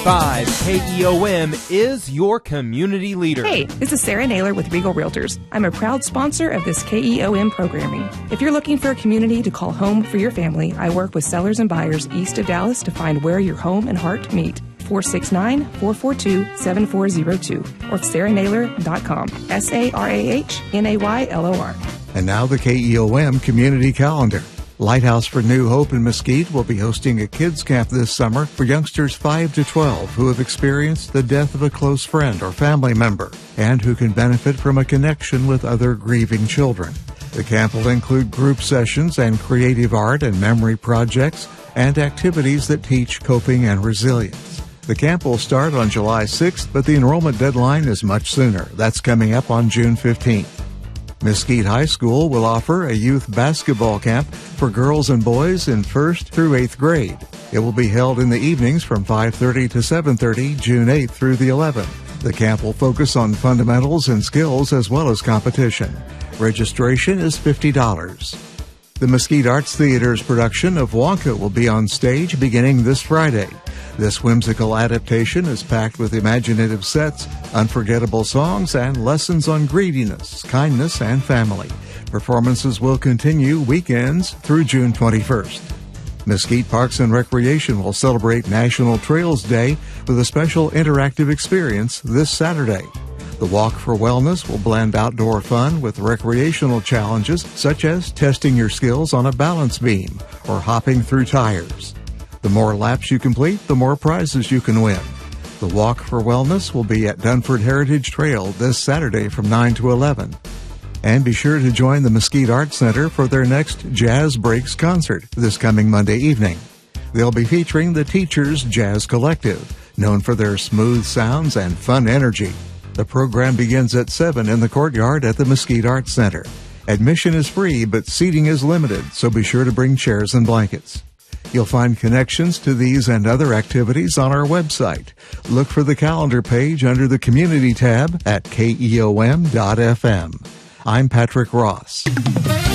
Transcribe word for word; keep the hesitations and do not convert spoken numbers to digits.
five K E O M is your community leader. Hey, this is Sarah Naylor with Regal Realtors. I'm a proud sponsor of this K E O M programming. If you're looking for a community to call home for your family, I work with sellers and buyers east of Dallas to find where your home and heart meet. four six nine, four four two, seven four zero two or sarah naylor dot com. S A R A H N A Y L O R. And now the K E O M Community Calendar. Lighthouse for New Hope in Mesquite will be hosting a kids camp this summer for youngsters five to twelve who have experienced the death of a close friend or family member and who can benefit from a connection with other grieving children. The camp will include group sessions and creative art and memory projects and activities that teach coping and resilience. The camp will start on July sixth, but the enrollment deadline is much sooner. That's coming up on June fifteenth. Mesquite High School will offer a youth basketball camp for girls and boys in first through eighth grade. It will be held in the evenings from five thirty to seven thirty, June eighth through the eleventh. The camp will focus on fundamentals and skills as well as competition. Registration is fifty dollars. The Mesquite Arts Theater's production of Wonka will be on stage beginning this Friday. This whimsical adaptation is packed with imaginative sets, unforgettable songs, and lessons on greediness, kindness, and family. Performances will continue weekends through June twenty-first. Mesquite Parks and Recreation will celebrate National Trails Day with a special interactive experience this Saturday. The Walk for Wellness will blend outdoor fun with recreational challenges such as testing your skills on a balance beam or hopping through tires. The more laps you complete, the more prizes you can win. The Walk for Wellness will be at Dunford Heritage Trail this Saturday from nine to eleven. And be sure to join the Mesquite Arts Center for their next Jazz Breaks concert this coming Monday evening. They'll be featuring the Teachers Jazz Collective, known for their smooth sounds and fun energy. The program begins at seven in the courtyard at the Mesquite Arts Center. Admission is free, but seating is limited, so be sure to bring chairs and blankets. You'll find connections to these and other activities on our website. Look for the calendar page under the Community tab at K E O M dot F M. I'm Patrick Ross.